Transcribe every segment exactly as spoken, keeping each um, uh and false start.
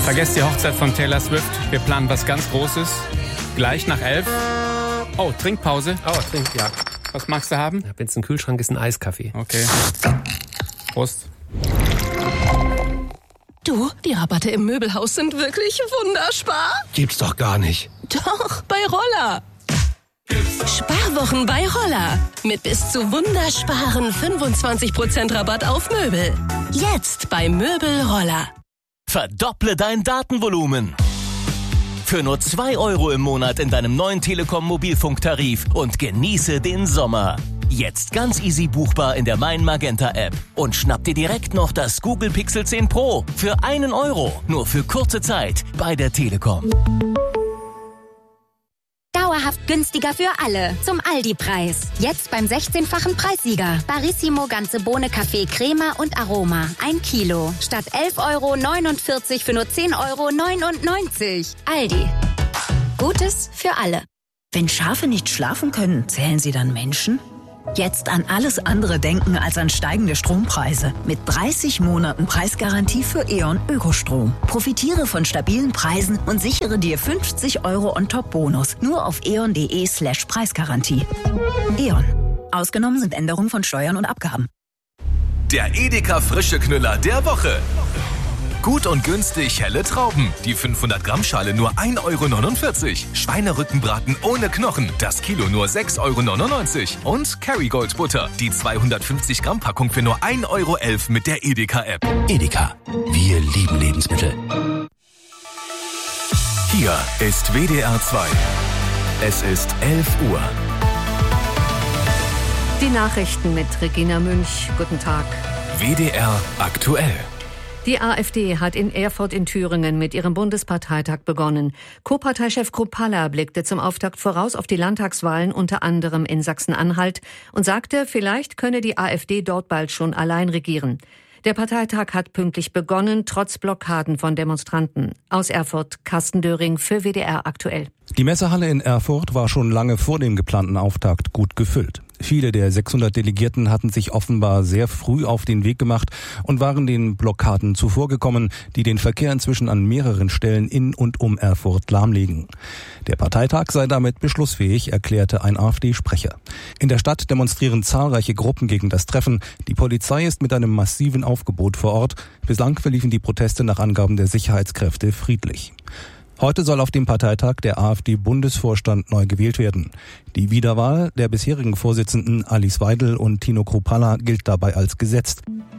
Vergesst die Hochzeit von Taylor Swift. Wir planen was ganz Großes. Gleich nach elf. Oh, Trinkpause. Oh, trink, ja. Was magst du haben? Wenn es ein Kühlschrank ist, ein Eiskaffee. Okay. Prost. Du, die Rabatte im Möbelhaus sind wirklich wunderspar. Gibt's doch gar nicht. Doch, bei Roller. Sparwochen bei Roller. Mit bis zu wundersparen fünfundzwanzig Prozent Rabatt auf Möbel. Jetzt bei Möbel Roller. Verdopple dein Datenvolumen. Für nur zwei Euro im Monat in deinem neuen Telekom-Mobilfunktarif und genieße den Sommer. Jetzt ganz easy buchbar in der Mein Magenta App. Und schnapp dir direkt noch das Google Pixel zehn Pro für einen Euro. Nur für kurze Zeit bei der Telekom. Dauerhaft günstiger für alle. Zum Aldi-Preis. Jetzt beim sechzehnfachen Preissieger. Barissimo ganze Bohne, Kaffee, Crema und Aroma. Ein Kilo. Statt elf Euro neunundvierzig für nur zehn Euro neunundneunzig. Aldi. Gutes für alle. Wenn Schafe nicht schlafen können, zählen sie dann Menschen? Jetzt an alles andere denken als an steigende Strompreise. Mit dreißig Monaten Preisgarantie für E.ON Ökostrom. Profitiere von stabilen Preisen und sichere dir fünfzig Euro On-Top-Bonus. Nur auf eon.de slash Preisgarantie. E.ON. Ausgenommen sind Änderungen von Steuern und Abgaben. Der Edeka Frische Knüller der Woche. Gut und günstig helle Trauben. Die fünfhundert Gramm Schale nur ein Euro neunundvierzig. Schweinerückenbraten ohne Knochen. Das Kilo nur sechs Euro neunundneunzig. Und Kerrygold Butter. Die zweihundertfünfzig Gramm Packung für nur ein Euro elf mit der Edeka-App. Edeka. Wir lieben Lebensmittel. Hier ist W D R zwei. Es ist elf Uhr. Die Nachrichten mit Regina Münch. Guten Tag. W D R aktuell. Die AfD hat in Erfurt in Thüringen mit ihrem Bundesparteitag begonnen. Co-Parteichef Kruppalla blickte zum Auftakt voraus auf die Landtagswahlen, unter anderem in Sachsen-Anhalt, und sagte, vielleicht könne die AfD dort bald schon allein regieren. Der Parteitag hat pünktlich begonnen, trotz Blockaden von Demonstranten. Aus Erfurt, Carsten Döring für W D R aktuell. Die Messehalle in Erfurt war schon lange vor dem geplanten Auftakt gut gefüllt. Viele der sechshundert Delegierten hatten sich offenbar sehr früh auf den Weg gemacht und waren den Blockaden zuvorgekommen, die den Verkehr inzwischen an mehreren Stellen in und um Erfurt lahmlegen. Der Parteitag sei damit beschlussfähig, erklärte ein AfD-Sprecher. In der Stadt demonstrieren zahlreiche Gruppen gegen das Treffen. Die Polizei ist mit einem massiven Aufgebot vor Ort. Bislang verliefen die Proteste nach Angaben der Sicherheitskräfte friedlich. Heute soll auf dem Parteitag der AfD-Bundesvorstand neu gewählt werden. Die Wiederwahl der bisherigen Vorsitzenden Alice Weidel und Tino Kruppalla gilt dabei als gesetzt.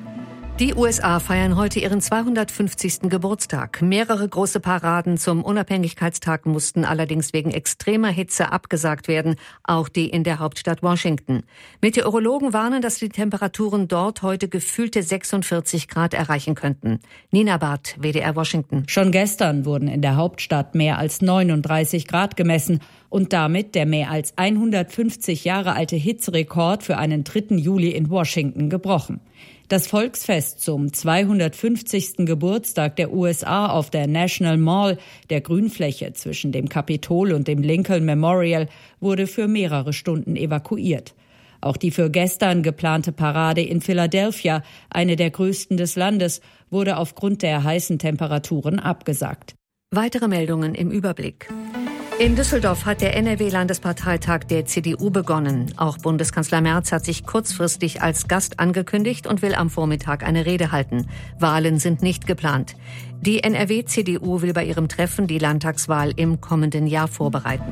Die U S A feiern heute ihren zweihundertfünfzigsten Geburtstag. Mehrere große Paraden zum Unabhängigkeitstag mussten allerdings wegen extremer Hitze abgesagt werden, auch die in der Hauptstadt Washington. Meteorologen warnen, dass die Temperaturen dort heute gefühlte sechsundvierzig Grad erreichen könnten. Nina Barth, W D R Washington. Schon gestern wurden in der Hauptstadt mehr als neununddreißig Grad gemessen und damit der mehr als hundertfünfzig Jahre alte Hitzerekord für einen dritten Juli in Washington gebrochen. Das Volksfest zum zweihundertfünfzigsten Geburtstag der U S A auf der National Mall, der Grünfläche zwischen dem Kapitol und dem Lincoln Memorial, wurde für mehrere Stunden evakuiert. Auch die für gestern geplante Parade in Philadelphia, eine der größten des Landes, wurde aufgrund der heißen Temperaturen abgesagt. Weitere Meldungen im Überblick. In Düsseldorf hat der N R W-Landesparteitag der C D U begonnen. Auch Bundeskanzler Merz hat sich kurzfristig als Gast angekündigt und will am Vormittag eine Rede halten. Wahlen sind nicht geplant. Die N R W-C D U will bei ihrem Treffen die Landtagswahl im kommenden Jahr vorbereiten.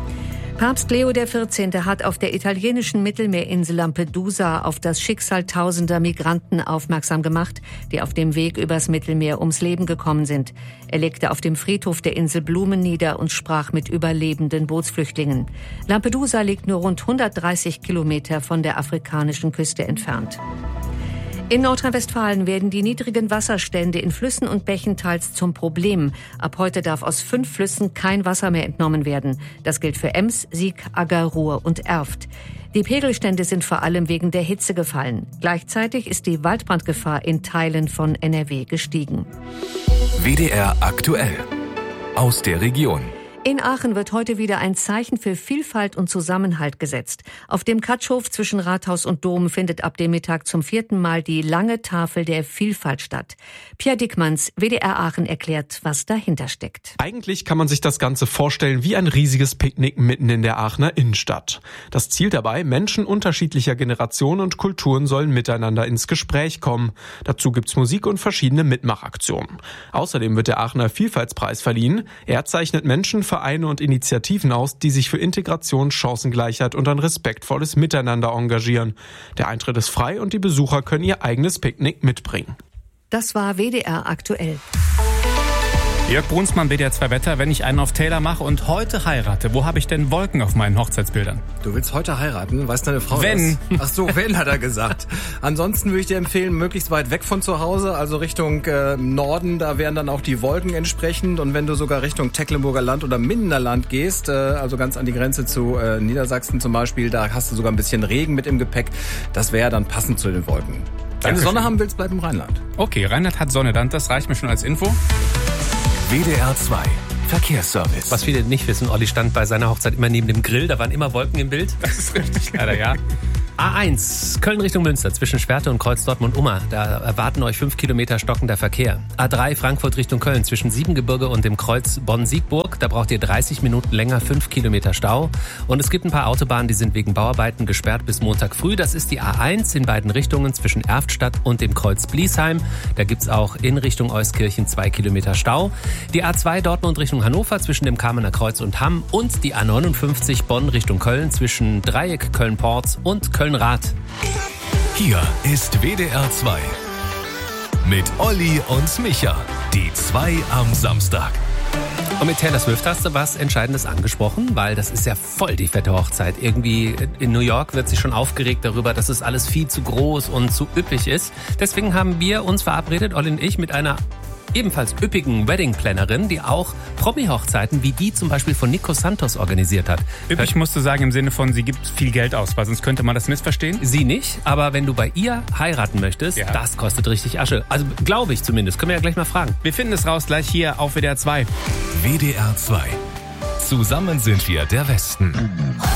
Papst Leo der vierzehnte hat auf der italienischen Mittelmeerinsel Lampedusa auf das Schicksal tausender Migranten aufmerksam gemacht, die auf dem Weg übers Mittelmeer ums Leben gekommen sind. Er legte auf dem Friedhof der Insel Blumen nieder und sprach mit überlebenden Bootsflüchtlingen. Lampedusa liegt nur rund hundertdreißig Kilometer von der afrikanischen Küste entfernt. In Nordrhein-Westfalen werden die niedrigen Wasserstände in Flüssen und Bächen teils zum Problem. Ab heute darf aus fünf Flüssen kein Wasser mehr entnommen werden. Das gilt für Ems, Sieg, Agger, Ruhr und Erft. Die Pegelstände sind vor allem wegen der Hitze gefallen. Gleichzeitig ist die Waldbrandgefahr in Teilen von N R W gestiegen. W D R aktuell. Aus der Region. In Aachen wird heute wieder ein Zeichen für Vielfalt und Zusammenhalt gesetzt. Auf dem Katschhof zwischen Rathaus und Dom findet ab dem Mittag zum vierten Mal die lange Tafel der Vielfalt statt. Pierre Dickmanns, W D R Aachen, erklärt, was dahinter steckt. Eigentlich kann man sich das Ganze vorstellen wie ein riesiges Picknick mitten in der Aachener Innenstadt. Das Ziel dabei, Menschen unterschiedlicher Generationen und Kulturen sollen miteinander ins Gespräch kommen. Dazu gibt's Musik und verschiedene Mitmachaktionen. Außerdem wird der Aachener Vielfaltspreis verliehen. Er zeichnet Menschen, Vereine und Initiativen aus, die sich für Integration, Chancengleichheit und ein respektvolles Miteinander engagieren. Der Eintritt ist frei und die Besucher können ihr eigenes Picknick mitbringen. Das war W D R aktuell. Jörg Brunsmann, W D R zwei Wetter. Wenn ich einen auf Taylor mache und heute heirate, wo habe ich denn Wolken auf meinen Hochzeitsbildern? Du willst heute heiraten? Weiß deine Frau Wenn. das? Ach so, wenn, hat er gesagt. Ansonsten würde ich dir empfehlen, möglichst weit weg von zu Hause, also Richtung äh, Norden, da wären dann auch die Wolken entsprechend. Und wenn du sogar Richtung Tecklenburger Land oder Mindener Land gehst, äh, also ganz an die Grenze zu äh, Niedersachsen zum Beispiel, da hast du sogar ein bisschen Regen mit im Gepäck. Das wäre dann passend zu den Wolken. Wenn Dankeschön. du Sonne haben willst, bleib im Rheinland. Okay, Rheinland hat Sonne, dann das reicht mir schon als Info. W D R zwei Verkehrsservice. Was viele nicht wissen, Olli stand bei seiner Hochzeit immer neben dem Grill, da waren immer Wolken im Bild. Das ist richtig, leider, ja. A eins, Köln Richtung Münster, zwischen Schwerte und Kreuz Dortmund-Ummer. Da erwarten euch fünf Kilometer stockender Verkehr. A drei, Frankfurt Richtung Köln, zwischen Siebengebirge und dem Kreuz Bonn-Siegburg. Da braucht ihr dreißig Minuten länger, fünf Kilometer Stau. Und es gibt ein paar Autobahnen, die sind wegen Bauarbeiten gesperrt bis Montag früh. Das ist die A eins in beiden Richtungen zwischen Erftstadt und dem Kreuz Bliesheim. Da gibt's auch in Richtung Euskirchen zwei Kilometer Stau. Die A zwei Dortmund Richtung Hannover zwischen dem Kamener Kreuz und Hamm. Und die A neunundfünfzig Bonn Richtung Köln zwischen Dreieck Köln-Porz und Köln Rad. Hier ist W D R zwei mit Olli und Micha. Die zwei am Samstag. Und mit Taylor Swift hast du was Entscheidendes angesprochen, weil das ist ja voll die fette Hochzeit. Irgendwie in New York wird sich schon aufgeregt darüber, dass es alles viel zu groß und zu üppig ist. Deswegen haben wir uns verabredet, Olli und ich, mit einer ebenfalls üppigen Wedding-Plannerin, die auch Promi-Hochzeiten wie die zum Beispiel von Nico Santos organisiert hat. Üppig musst du sagen im Sinne von, sie gibt viel Geld aus, weil sonst könnte man das missverstehen. Sie nicht, aber wenn du bei ihr heiraten möchtest, ja, das kostet richtig Asche. Also glaube ich zumindest. Können wir ja gleich mal fragen. Wir finden es raus gleich hier auf W D R zwei. W D R zwei. Zusammen sind wir der Westen.